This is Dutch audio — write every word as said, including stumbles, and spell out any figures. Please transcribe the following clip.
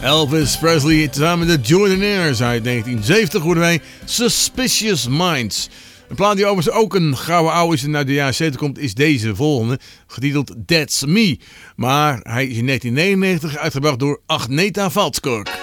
Elvis Presley samen met de Jordanaires uit negentien zeventig hoorden wij Suspicious Minds. Een plaat die overigens ook een gouden oude is en uit de jaren zeventig komt, is deze volgende, getiteld That's Me. Maar hij is in negentien negenennegentig uitgebracht door Agneta Valskog.